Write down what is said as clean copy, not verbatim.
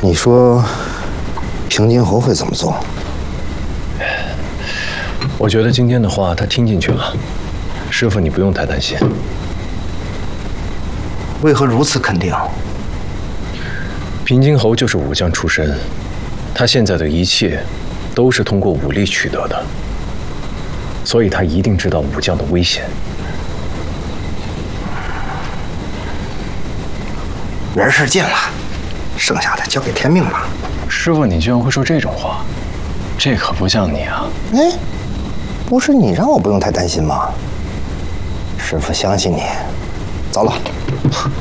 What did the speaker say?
你说，平津侯会怎么做？ 我觉得今天的话他听进去了，师傅你不用太担心。 为何如此肯定？ 平津侯就是武将出身，他现在的一切都是通过武力取得的，所以他一定知道武将的危险。 人事尽了，剩下的交给天命吧。 师傅，你居然会说这种话，这可不像你啊！ 哎，不是你让我不用太担心吗？师傅相信你，走了。